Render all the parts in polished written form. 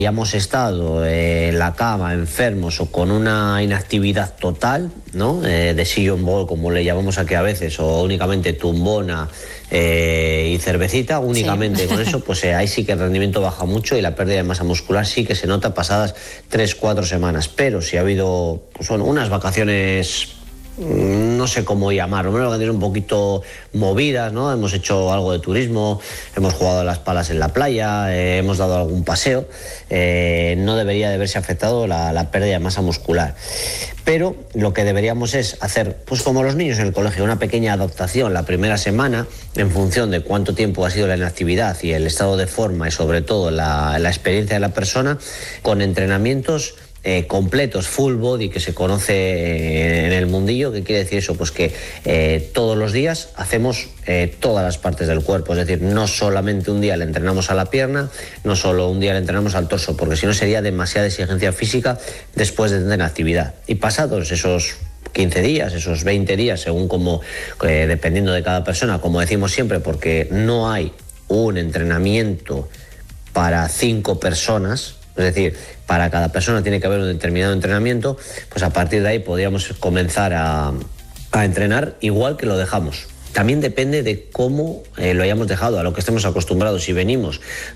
hemos estado en la cama, enfermos o con una inactividad total, ¿no? De sillón ball, como le llamamos aquí a veces, o únicamente tumbona y cervecita, únicamente con eso, pues ahí sí que el rendimiento baja mucho y la pérdida de masa muscular sí que se nota pasadas 3-4 semanas. Pero si ha habido pues, bueno, unas vacaciones, no sé cómo llamarlo, una vacaciones un poquito movidas, ¿no? Hemos hecho algo de turismo, hemos jugado a las palas en la playa, hemos dado algún paseo, no debería de haberse afectado la pérdida de masa muscular. Pero lo que deberíamos es hacer, pues como los niños en el colegio, una pequeña adaptación la primera semana en función de cuánto tiempo ha sido la inactividad y el estado de forma y sobre todo la experiencia de la persona, con entrenamientos completos, full body, que se conoce en el mundillo. ¿Qué quiere decir eso? Pues que todos los días hacemos todas las partes del cuerpo, es decir, no solamente un día le entrenamos a la pierna, no solo un día le entrenamos al torso, porque si no sería demasiada exigencia física después de tener actividad. Y pasados esos 15 días, esos 20 días, según como, dependiendo de cada persona, como decimos siempre, porque no hay un entrenamiento para 5 personas, es decir, para cada persona tiene que haber un determinado entrenamiento, pues a partir de ahí podríamos comenzar a entrenar igual que lo dejamos. También depende de cómo lo hayamos dejado, a lo que estemos acostumbrados. Si venimos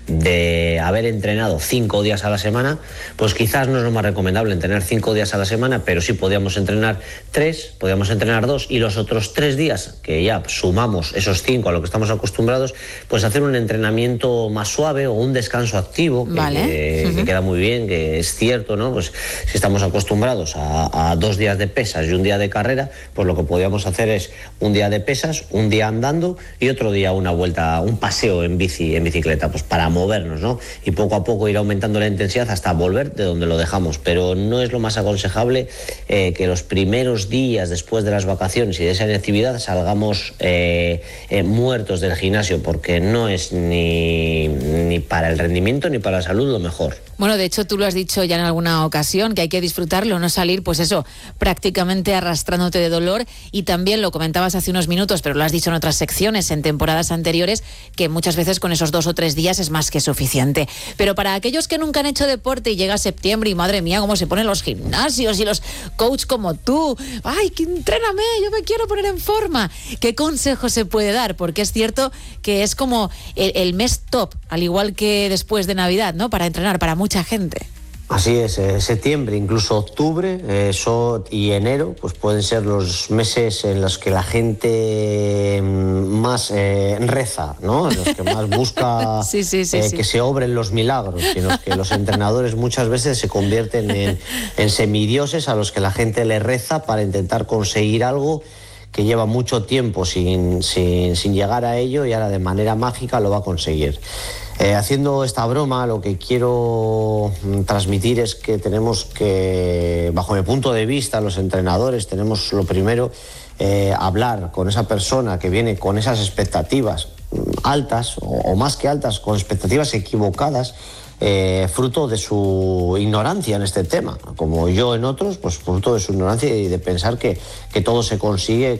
de haber entrenado 5 días a la semana, pues quizás no es lo más recomendable entrenar 5 días a la semana, pero sí podríamos entrenar 3, podríamos entrenar 2, y los otros 3 días, que ya sumamos esos 5 a lo que estamos acostumbrados, pues hacer un entrenamiento más suave o un descanso activo, que queda muy bien, que es cierto, ¿no? Pues si estamos acostumbrados a 2 días de pesas y un día de carrera, pues lo que podríamos hacer es un día de pesas, un día andando y otro día una vuelta, un paseo en bicicleta, pues para movernos, ¿no? Y poco a poco ir aumentando la intensidad hasta volver de donde lo dejamos. Pero no es lo más aconsejable que los primeros días después de las vacaciones y de esa inactividad salgamos muertos del gimnasio, porque no es ni para el rendimiento ni para la salud lo mejor. Bueno, de hecho tú lo has dicho ya en alguna ocasión, que hay que disfrutarlo, no salir, pues eso, prácticamente arrastrándote de dolor. Y también lo comentabas hace unos minutos, pero lo has dicho en otras secciones, en temporadas anteriores, que muchas veces con esos 2 o 3 días es más que suficiente. Pero para aquellos que nunca han hecho deporte y llega septiembre y madre mía, cómo se ponen los gimnasios y los coach como tú, ¡ay, que entréname, yo me quiero poner en forma! ¿Qué consejo se puede dar? Porque es cierto que es como el mes top, al igual que después de Navidad, ¿no? Para entrenar, para mucha gente. Así es, septiembre, incluso octubre y enero, pues pueden ser los meses en los que la gente más reza, ¿no? En los que más busca sí. que se obren los milagros, y en los que los entrenadores muchas veces se convierten en semidioses a los que la gente le reza para intentar conseguir algo que lleva mucho tiempo sin llegar a ello, y ahora de manera mágica lo va a conseguir. Haciendo esta broma, lo que quiero transmitir es que tenemos que, bajo mi punto de vista, los entrenadores tenemos lo primero, hablar con esa persona que viene con esas expectativas altas, o más que altas, con expectativas equivocadas, fruto de su ignorancia en este tema, como yo en otros, pues fruto de su ignorancia y de pensar que todo se consigue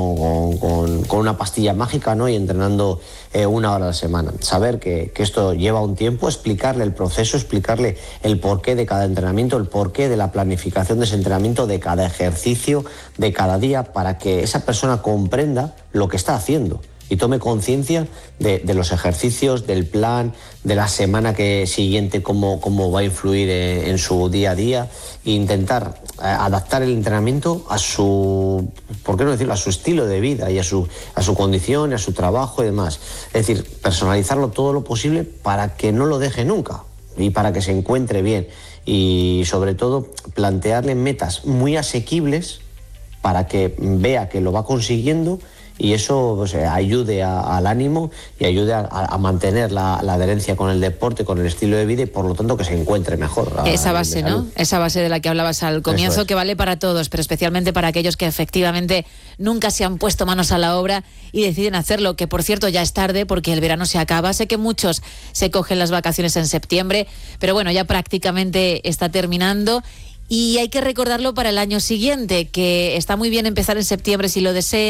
con una pastilla mágica, ¿no? Y entrenando 1 hora a la semana. Saber que esto lleva un tiempo, explicarle el proceso, explicarle el porqué de cada entrenamiento, el porqué de la planificación de ese entrenamiento, de cada ejercicio, de cada día, para que esa persona comprenda lo que está haciendo y tome conciencia de los ejercicios, del plan, de la semana siguiente, cómo va a influir en su día a día, e intentar adaptar el entrenamiento a su, ¿por qué no decirlo?, a su estilo de vida y a su condición, a su trabajo y demás. Es decir, personalizarlo todo lo posible para que no lo deje nunca y para que se encuentre bien. Y sobre todo, plantearle metas muy asequibles para que vea que lo va consiguiendo, y eso pues, ayude al ánimo y ayude a mantener la adherencia con el deporte, con el estilo de vida, y por lo tanto que se encuentre mejor. Esa base, ¿no? Esa base de la que hablabas al comienzo, que vale para todos, pero especialmente para aquellos que efectivamente nunca se han puesto manos a la obra y deciden hacerlo, que por cierto ya es tarde porque el verano se acaba. Sé que muchos se cogen las vacaciones en septiembre, pero bueno, ya prácticamente está terminando. Y hay que recordarlo para el año siguiente, que está muy bien empezar en septiembre si lo deseas,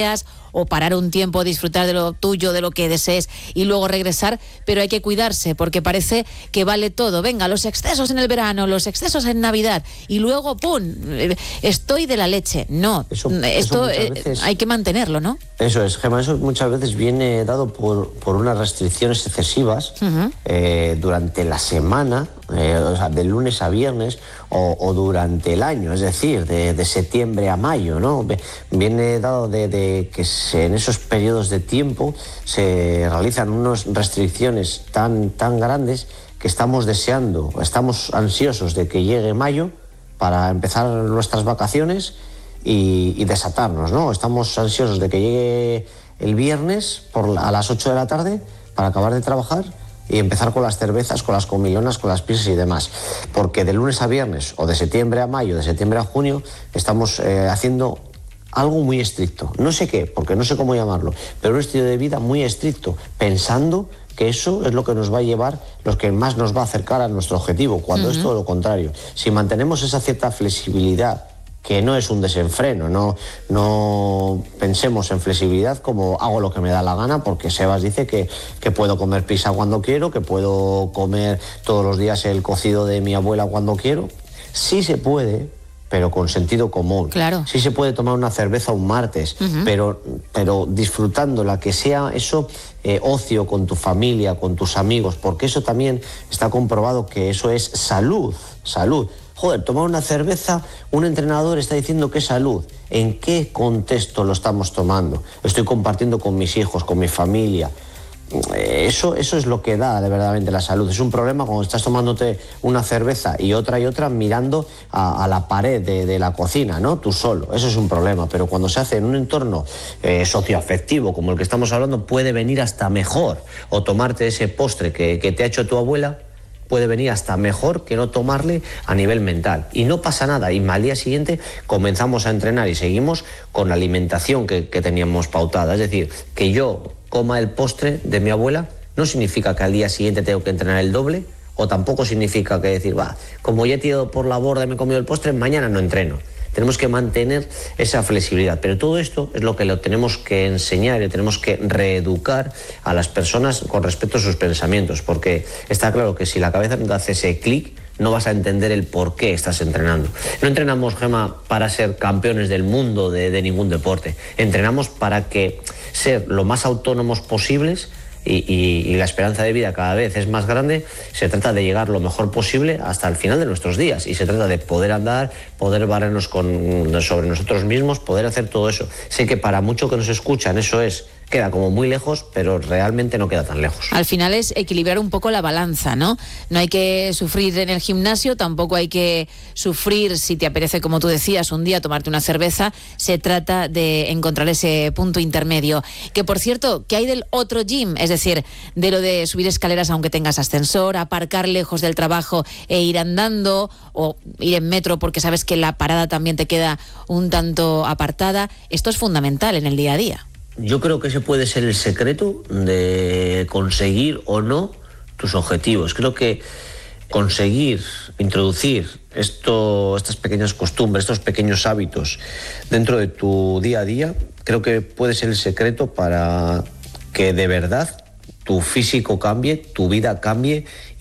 o parar un tiempo, disfrutar de lo tuyo, de lo que desees y luego regresar, pero hay que cuidarse porque parece que vale todo. Venga, los excesos en el verano, los excesos en Navidad y luego, ¡pum!, estoy de la leche. No, esto veces, hay que mantenerlo, ¿no? Eso es, Gemma, eso muchas veces viene dado por unas restricciones excesivas durante la semana, o sea, de lunes a viernes o durante el año, es decir, de septiembre a mayo, ¿no? Viene dado de que en esos periodos de tiempo se realizan unas restricciones tan grandes que estamos deseando, estamos ansiosos de que llegue mayo para empezar nuestras vacaciones y desatarnos, ¿no? Estamos ansiosos de que llegue el viernes a las 8 de la tarde para acabar de trabajar y empezar con las cervezas, con las comilonas, con las pizzas y demás. Porque de lunes a viernes, o de septiembre a mayo, de septiembre a junio, estamos haciendo algo muy estricto. No sé qué, porque no sé cómo llamarlo, pero un estilo de vida muy estricto, pensando que eso es lo que nos va a llevar, lo que más nos va a acercar a nuestro objetivo, cuando es todo lo contrario. Si mantenemos esa cierta flexibilidad, que no es un desenfreno, no pensemos en flexibilidad como hago lo que me da la gana, porque Sebas dice que puedo comer pizza cuando quiero, que puedo comer todos los días el cocido de mi abuela cuando quiero. Sí se puede, pero con sentido común. Claro. Sí se puede tomar una cerveza un martes, pero disfrutándola, que sea eso ocio con tu familia, con tus amigos, porque eso también está comprobado que eso es salud. Joder, tomar una cerveza, un entrenador está diciendo que es salud. ¿En qué contexto lo estamos tomando? Estoy compartiendo con mis hijos, con mi familia. Eso es lo que da de verdaderamente la salud. Es un problema cuando estás tomándote una cerveza y otra mirando a la pared de la cocina, ¿no? Tú solo. Eso es un problema. Pero cuando se hace en un entorno socioafectivo como el que estamos hablando, puede venir hasta mejor. O tomarte ese postre que te ha hecho tu abuela, puede venir hasta mejor que no tomarle a nivel mental. Y no pasa nada. Y al día siguiente comenzamos a entrenar y seguimos con la alimentación que teníamos pautada. Es decir, que yo coma el postre de mi abuela no significa que al día siguiente tengo que entrenar el doble, o tampoco significa que decir, como ya he tirado por la borda y me he comido el postre, mañana no entreno. Tenemos que mantener esa flexibilidad, pero todo esto es lo que lo tenemos que enseñar y tenemos que reeducar a las personas con respecto a sus pensamientos, porque está claro que si la cabeza no te hace ese clic, no vas a entender el por qué estás entrenando. No entrenamos, Gemma, para ser campeones del mundo de ningún deporte. Entrenamos para ser lo más autónomos posibles y la esperanza de vida cada vez es más grande. Se trata de llegar lo mejor posible hasta el final de nuestros días y se trata de poder andar, poder barrernos sobre nosotros mismos, poder hacer todo eso. Sé que para muchos que nos escuchan eso queda como muy lejos, pero realmente no queda tan lejos. Al final es equilibrar un poco la balanza, ¿no? No hay que sufrir en el gimnasio, tampoco hay que sufrir si te apetece, como tú decías, un día tomarte una cerveza. Se trata de encontrar ese punto intermedio. Que, por cierto, ¿qué hay del otro gym? Es decir, de lo de subir escaleras aunque tengas ascensor, aparcar lejos del trabajo e ir andando, o ir en metro porque sabes que la parada también te queda un tanto apartada. Esto es fundamental en el día a día. Yo creo que ese puede ser el secreto de conseguir o no tus objetivos. Creo que conseguir introducir estas pequeñas costumbres, estos pequeños hábitos dentro de tu día a día, creo que puede ser el secreto para que de verdad tu físico cambie, tu vida cambie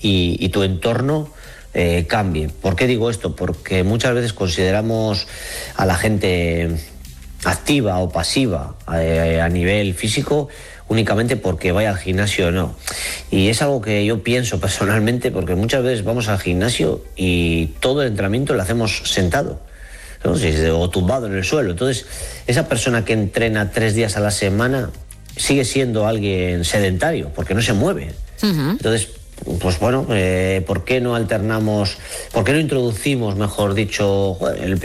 y tu entorno cambie. ¿Por qué digo esto? Porque muchas veces consideramos a la gente activa o pasiva a nivel físico únicamente porque vaya al gimnasio o no. Y es algo que yo pienso personalmente, porque muchas veces vamos al gimnasio y todo el entrenamiento lo hacemos sentado, ¿no? O tumbado en el suelo. Entonces, esa persona que entrena 3 días a la semana sigue siendo alguien sedentario porque no se mueve. Entonces, pues bueno, ¿por qué no alternamos, por qué no introducimos, mejor dicho,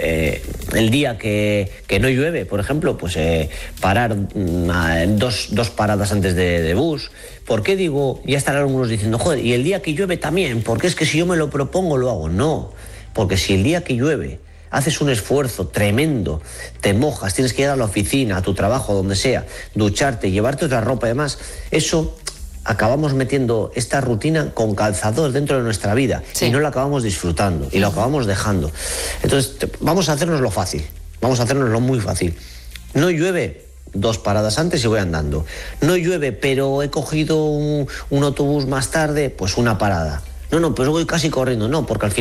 el día que no llueve, por ejemplo, pues parar dos paradas antes de bus? ¿Por qué digo, ya estarán algunos diciendo, joder, y el día que llueve también? Porque es que si yo me lo propongo lo hago. No, porque si el día que llueve haces un esfuerzo tremendo, te mojas, tienes que ir a la oficina, a tu trabajo, donde sea, ducharte, llevarte otra ropa y demás, eso acabamos metiendo esta rutina con calzador dentro de nuestra vida, sí, y no la acabamos disfrutando y lo acabamos dejando. Entonces vamos a hacernos lo fácil, vamos a hacernos lo muy fácil. No llueve, 2 paradas antes y voy andando. No llueve, pero he cogido un autobús más tarde, pues una parada. No, pues voy casi corriendo, no, porque al final